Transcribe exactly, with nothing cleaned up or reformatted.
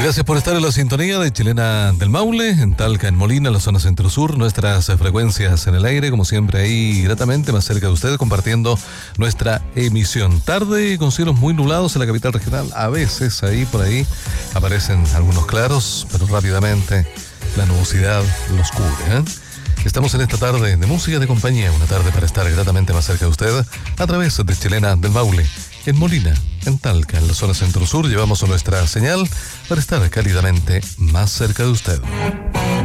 Gracias por estar en la sintonía de Chilena del Maule, en Talca, en Molina, en la zona centro-sur. Nuestras frecuencias en el aire, como siempre, ahí gratamente más cerca de ustedes, compartiendo nuestra emisión. Tarde con cielos muy nublados en la capital regional. A veces ahí por ahí aparecen algunos claros, pero rápidamente la nubosidad los cubre, ¿eh? Estamos en esta tarde de música de compañía, una tarde para estar gratamente más cerca de usted a través de Chilena del Maule. En Molina, en Talca, en la zona centro-sur, llevamos nuestra señal para estar cálidamente más cerca de usted.